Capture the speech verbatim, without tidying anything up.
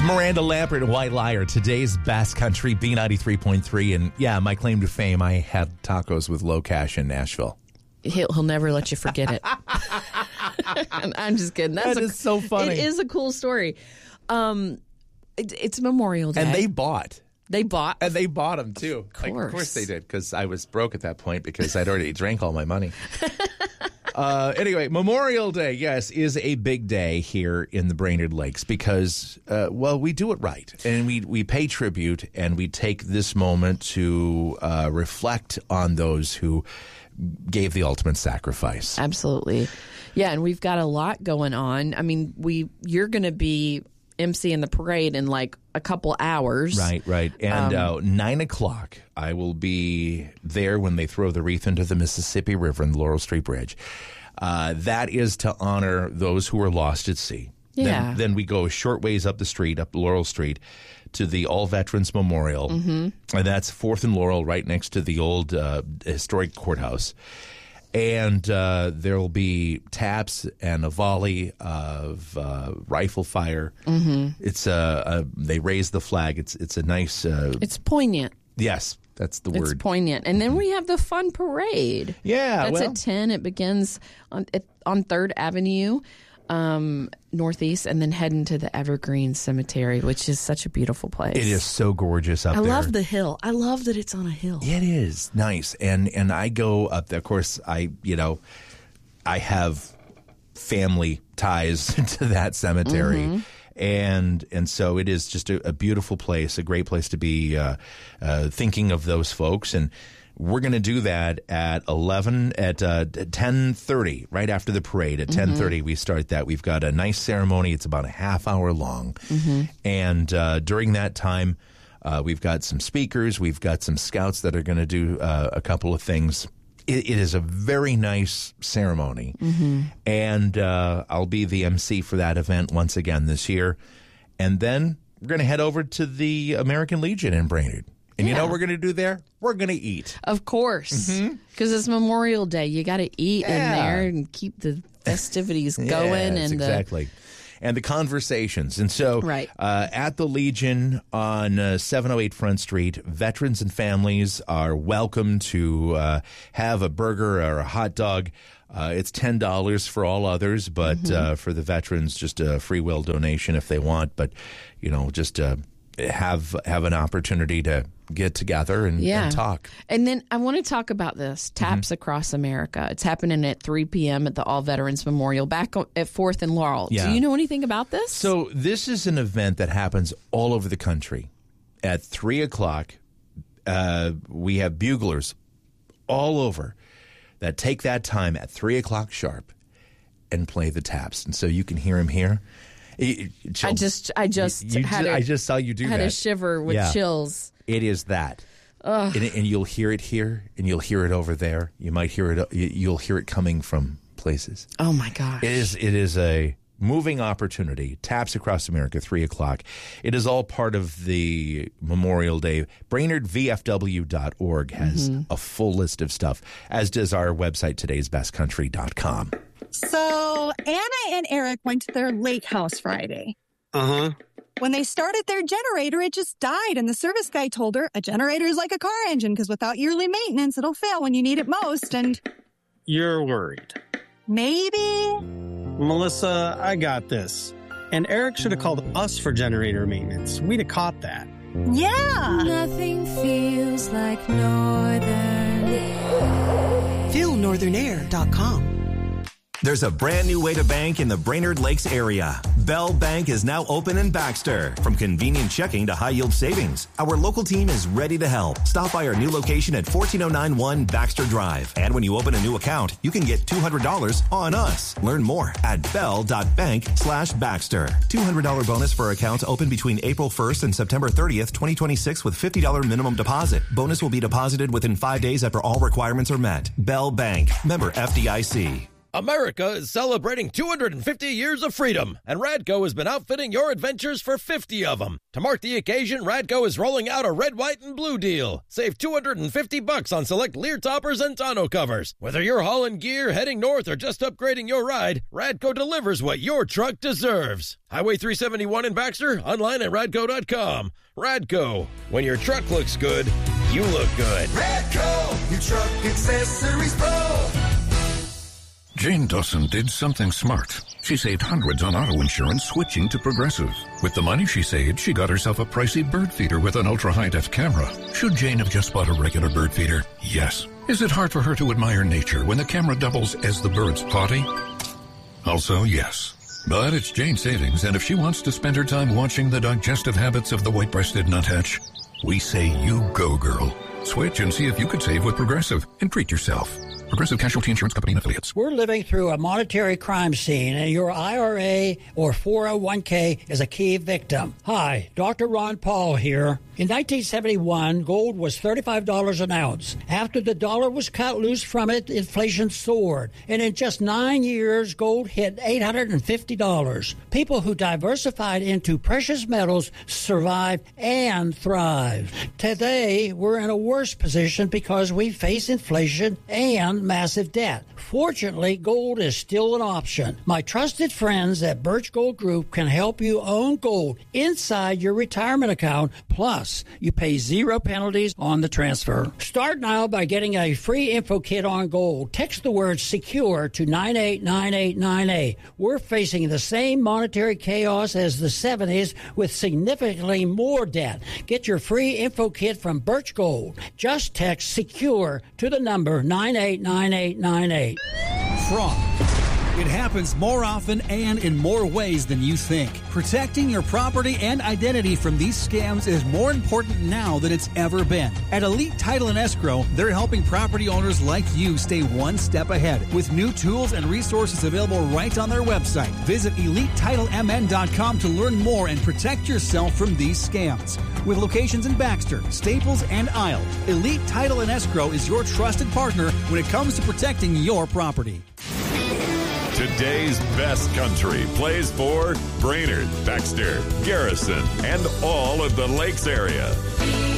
Miranda Lambert and White Liar, today's best country, B ninety-three point three. And yeah, my claim to fame, I had tacos with Low Cash in Nashville. He'll, he'll never let you forget it. I'm just kidding. That's That a, is so funny. It is a cool story. Um, it, it's Memorial Day. And they bought. They bought. And they bought them, too. Of course. Like, of course they did, because I was broke at that point because I'd already drank all my money. uh, anyway, Memorial Day, yes, is a big day here in the Brainerd Lakes because, uh, well, we do it right. And we, we pay tribute and we take this moment to uh, reflect on those who gave the ultimate sacrifice. Absolutely. Yeah, and we've got a lot going on. I mean, we you're going to be emceeing the parade in like a couple hours. Right, right. And Um, uh, nine o'clock, I will be there when they throw the wreath into the Mississippi River in the Laurel Street Bridge. Uh, that is to honor those who were lost at sea. Yeah. Then, then we go a short ways up the street, up Laurel Street, to the All Veterans Memorial. Mm-hmm. And that's fourth and Laurel, right next to the old uh, historic courthouse. And uh, there will be taps and a volley of uh, rifle fire. Mm-hmm. It's a, a they raise the flag. It's it's a nice. Uh, It's poignant. yes, that's the It's word. poignant. And then we have the fun parade. Yeah, That's well- at ten. It begins on it, on third Avenue, um, Northeast, and then heading to the Evergreen Cemetery, which is such a beautiful place. It is so gorgeous up I there. love the hill. I love that it's on a hill. It is nice, and and I go up there. Of course, I you know, I have family ties to that cemetery, Mm-hmm. and and so it is just a, a beautiful place, a great place to be uh, uh, thinking of those folks. And we're going to do that at eleven at uh, ten thirty, right after the parade. At ten thirty, we start that. We've got a nice ceremony. It's about a half hour long, and uh, during that time. Uh, we've got some speakers. We've got some scouts that are going to do uh, a couple of things. It, it is a very nice ceremony. Mm-hmm. And uh, I'll be the M C for that event once again this year. And then we're going to head over to the American Legion in Brainerd. And you know Yeah. what we're going to do there? We're going to eat. Of course, because it's Memorial Day. You got to eat in Yeah. there and keep the festivities going. Yes, and exactly. And the conversations. And so Right. uh, at the Legion on uh, seven oh eight Front Street, veterans and families are welcome to uh, have a burger or a hot dog. Uh, it's ten dollars for all others, but Mm-hmm. uh, for the veterans, just a free will donation if they want. But, you know, just uh, have have an opportunity to get together and, Yeah. and talk. And then I want to talk about this Taps Mm-hmm. Across America. It's happening at three p.m. at the All Veterans Memorial back o- at fourth and Laurel. Yeah. Do you know anything about this? So this is an event that happens all over the country. At three o'clock, uh, we have buglers all over that take that time at three o'clock sharp and play the taps. And so you can hear them here. It- it- I just, I just you had ju- a, I just saw you do had that. a shiver with Yeah. chills. It is that. And, and you'll hear it here, and you'll hear it over there. You might hear it. you- You'll hear it coming from places. Oh my gosh! It is. It is a moving opportunity. Taps Across America, three o'clock. It is all part of the Memorial Day. Brainerd V F W dot org has Mm-hmm. a full list of stuff, as does our website, todays best country dot com. So Anna and Eric went to their lake house Friday. Uh-huh. When they started their generator, it just died. And the service guy told her a generator is like a car engine because without yearly maintenance, it'll fail when you need it most. And You're worried. maybe Melissa, I got this. And Eric should have called us for generator maintenance. We'd have caught that. Yeah. Nothing feels like Northern. feel northern air dot com. There's a brand new way to bank in the Brainerd Lakes area. Bell Bank is now open in Baxter. From convenient checking to high-yield savings, our local team is ready to help. Stop by our new location at fourteen oh nine one Baxter Drive. And when you open a new account, you can get two hundred dollars on us. Learn more at bell.bank slash Baxter. two hundred dollars bonus for accounts open between April first and September thirtieth, twenty twenty-six with fifty dollars minimum deposit. Bonus will be deposited within five days after all requirements are met. Bell Bank. Member F D I C. America is celebrating two hundred fifty years of freedom, and Radco has been outfitting your adventures for fifty of them. To mark the occasion, Radco is rolling out a red, white, and blue deal. Save two hundred fifty bucks on select Lear toppers and tonneau covers. Whether you're hauling gear, heading north, or just upgrading your ride, Radco delivers what your truck deserves. Highway three seventy-one in Baxter, online at radco dot com. Radco, when your truck looks good, you look good. Radco, your truck accessories pro. Jane Dawson did something smart. She saved hundreds on auto insurance switching to Progressive. With the money she saved, she got herself a pricey bird feeder with an ultra-high-def camera. Should Jane have just bought a regular bird feeder? Yes. Is it hard for her to admire nature when the camera doubles as the bird's potty? Also, yes. But it's Jane's savings, and if she wants to spend her time watching the digestive habits of the white-breasted nuthatch, we say you go, girl. Switch and see if you could save with Progressive and treat yourself. Progressive Casualty Insurance Company and Affiliates. We're living through a monetary crime scene, and your I R A or four oh one k is a key victim. Hi, Doctor Ron Paul here. In nineteen seventy-one, gold was thirty-five dollars an ounce. After the dollar was cut loose from it, inflation soared. And in just nine years, gold hit eight hundred fifty dollars. People who diversified into precious metals survived and thrived. Today, we're in a worse position because we face inflation and massive debt. Fortunately, gold is still an option. My trusted friends at Birch Gold Group can help you own gold inside your retirement account. Plus, you pay zero penalties on the transfer. Start now by getting a free info kit on gold. Text the word SECURE to nine eight nine eight nine eight. We're facing the same monetary chaos as the seventies with significantly more debt. Get your free info kit from Birch Gold. Just text SECURE to the number nine eight nine eight nine eight. Fraud. It happens more often and in more ways than you think. Protecting your property and identity from these scams is more important now than it's ever been. At Elite Title and Escrow, they're helping property owners like you stay one step ahead with new tools and resources available right on their website. Visit elite title m n dot com to learn more and protect yourself from these scams. With locations in Baxter, Staples, and Isle, Elite Title and Escrow is your trusted partner when it comes to protecting your property. Today's best country plays for Brainerd, Baxter, Garrison, and all of the Lakes area.